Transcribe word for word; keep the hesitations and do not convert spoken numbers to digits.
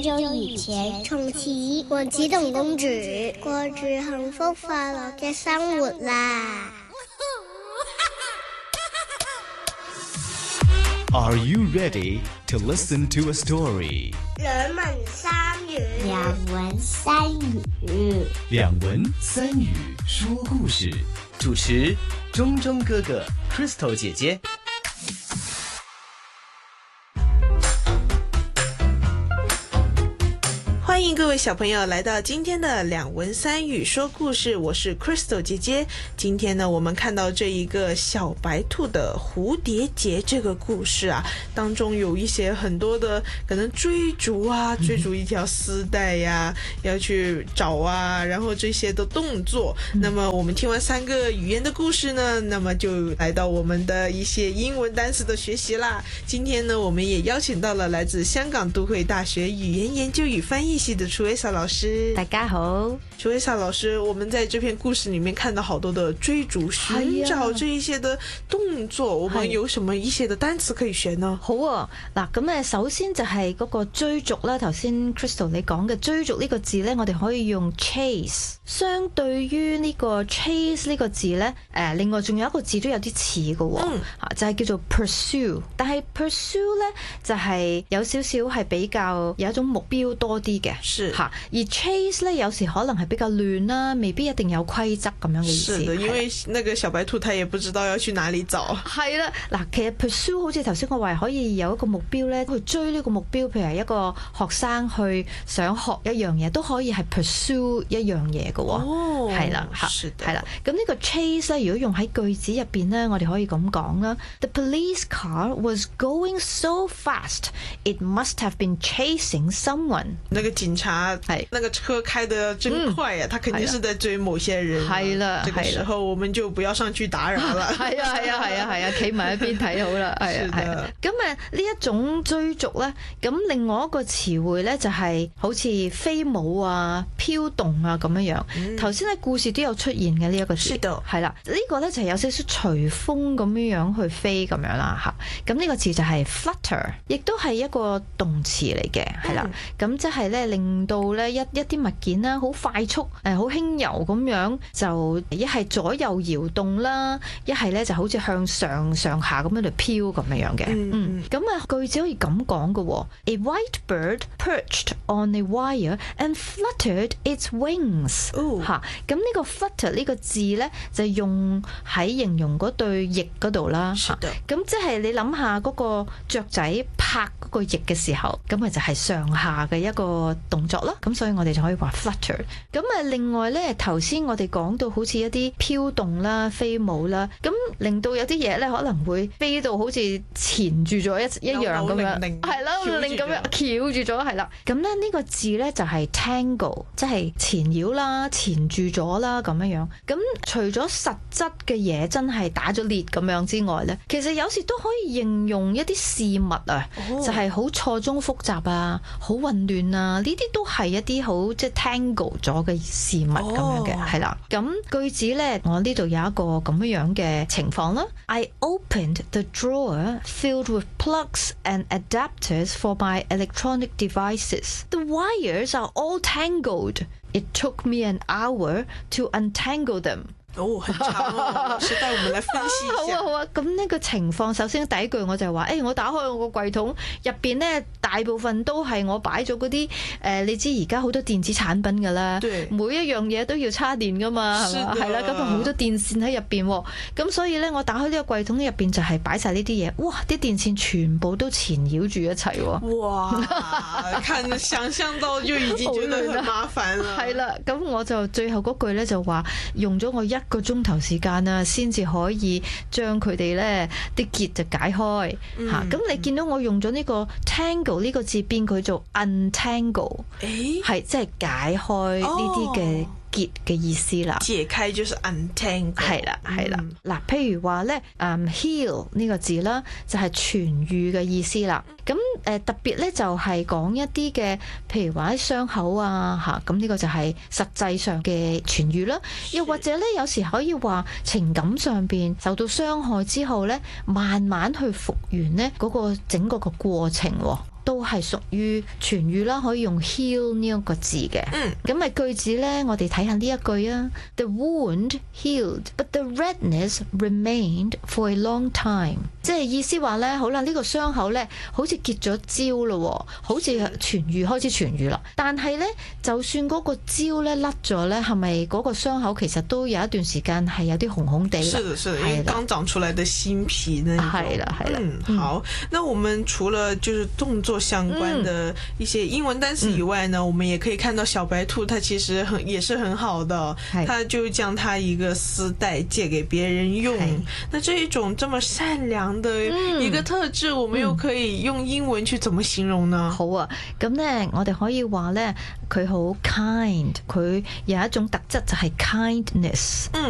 很久以前，從此王子同公主過住幸福快樂嘅生活啦。 Are you ready to listen to a story? 兩文三語， 兩文三語， 兩文三語說故事。 主持中中哥哥 Crystal 姐姐。 欢迎各位小朋友来到今天的两文三语说故事，我是 Crystal 姐姐。今天呢，我们看到这一个小白兔的蝴蝶结这个故事啊，当中有一些很多的可能追逐啊，追逐一条丝带呀、啊，要去找啊，然后这些的动作。那么我们听完三个语言的故事呢，那么就来到我们的一些英文单词的学习啦。今天呢，我们也邀请到了来自香港都会大学语言研究与翻译系的楚维萨老师。 大家好， 楚维萨老师，我们在这篇故事里面看到好多的追逐、尋找這一些的動作，我們有什麼一些的單詞可以學呢？ 好啊，嗱咁誒，首先就係嗰個追逐啦。頭先 Crystal 你講嘅追逐呢個字咧，我哋可以用 chase。相對於呢個 chase 呢個字咧，誒，另外仲有一個字都有啲似嘅喎，嚇、嗯、就係叫做 pursue。但係 pursue 咧就係有少少係比較有一種目標多啲嘅。嚇，而 chase 咧有時可能係比較亂啦，未必一定有規則咁樣嘅意思。 是的，因為那個小白兔它也不知道要去哪裡找。 係啦，嗱，其實 pursue 好似頭先我話可以有一個目標咧，去追呢個目標，譬如係一個學生去想學一樣嘢，都可以係 pursue 一樣嘢嘅喎。哦，係啦，嚇，係啦。咁呢個 chase 咧，如果用喺句子入邊咧，我哋可以咁講啦。The police car was going so fast, it must have been chasing someone。 那個警察，係那個車開得真快呀，他肯定是在追某些人。係啦，這個時候我們就不要上去打擾啦。 係啊係啊係啊係啊，企埋一邊睇好啦。係啊係啊。咁啊呢一種追逐咧，咁另外一個詞彙咧就係好似飛舞啊、飄動啊咁樣樣。頭先喺故事都有出現嘅呢一個字。係啦，呢個咧就係有少少隨風咁樣樣去飛咁樣啦嚇。咁呢個字就係 flutter， 亦都係一個動詞嚟嘅，係啦。咁即係咧令到咧一一啲物件啦好快速誒好輕柔咁樣，就一係左右搖動啦，一係咧就好似向上上下咁喺度飄咁樣樣嘅。嗯，咁啊句子可以咁講嘅喎。A white bird perched on a wire and fluttered its wings。哦，嚇，咁呢個 flutter 呢個字咧就用喺形容嗰對翼嗰度啦。嚇，咁即係你諗下嗰個雀仔拍嗰個翼嘅時候，咁咪就係上下嘅一個動作咯。咁所以我哋就可以話 flutter。咁啊，另外咧，頭先我哋講到好似一啲飄動啦、飛舞啦，咁令到有啲嘢咧可能會飛到好似纏住咗一一樣咁樣，係啦，令咁樣翹住咗，係啦。咁咧呢個字咧就係 tangle，即係纏繞啦、纏住咗啦咁樣樣。咁除咗實質嘅嘢真係打咗裂咁樣之外咧，其實有時都可以形容一啲事物啊，哦、就係好錯綜複雜啊、好混亂啊，呢啲都係一啲好即係 tangle 咗嘅事物咁樣嘅，係啦。咁句子咧，我呢度有一個咁樣嘅情況啦。I opened the drawer filled with plugs and adapters for my electronic devices. The wires are all tangled. It took me an hour to untangle them. 哦，很長哦，老師帶我們來分析一下。 好啊好啊，咁呢個情況，首先第一句我就係話，誒、欸、我打開我個櫃桶入邊咧，大部分都係我擺咗嗰啲誒，你知而家好多電子產品㗎啦，每一樣嘢都要插電㗎嘛，係嘛？係啦，咁好多電線喺入邊喎，咁所以咧我打開呢個櫃桶入邊就係擺晒呢啲嘢，哇！啲電線全部都纏繞住一齊喎。哇！ 看想象到就已經覺得很麻煩啦。 係啦，咁我就最後嗰句咧就話用咗我一一個鐘頭時間啊，先至可以將佢哋咧啲結就解開嚇。咁、嗯啊、你見到我用咗呢個 tangle 呢個字，變佢做 untangle，係即係解開呢啲嘅結嘅意思啦。 解開就是 untangle。係啦， 係啦。嗱、嗯，譬如話咧，嗯 heal 呢個字啦，就係痊癒嘅意思啦。咁誒、呃、特別咧就係講一啲嘅，譬如話啲傷口啊嚇，咁呢個就係實際上嘅痊癒啦。又或者咧，有時可以話情感上邊受到傷害之後咧，慢慢去復原咧嗰個整個個過程喎。 都係屬於痊癒啦，可以用 heal 呢一個字嘅。 嗯， 咁咪句子呢，我哋睇下呢一句啊。The wound healed, but the redness remained for a long time。即係意思話呢，好啦，呢、這個傷口呢，好似結咗焦咯，好似痊癒開始痊癒啦。但係呢，就算嗰個焦呢甩咗呢，係咪嗰個傷口其實都有一段時間係有啲紅紅地啦？ 是的，是的，因為剛長出來的新皮呢。 係啦，係啦。 嗯，好。那我們除了就是動作相關的一些英文單詞以外呢，嗯、我們也可以看到小白兔，它其實很也是很好的，它就將它一個絲帶借給別人用。那這一種這麼善良的一個特質，嗯、我們又可以用英文去怎麼形容呢？ 好啊，咁呢，我哋可以話呢，佢好 kind，佢有一種特質就係 kindness。嗯，